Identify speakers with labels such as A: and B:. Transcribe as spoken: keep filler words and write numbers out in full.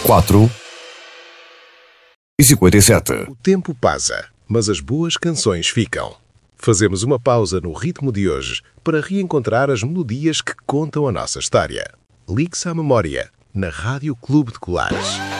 A: quatro e cinquenta e sete.
B: O tempo passa, mas as boas canções ficam. Fazemos uma pausa no ritmo de hoje para reencontrar as melodias que contam a nossa história. Ligue-se à memória, na Rádio Clube de Colares.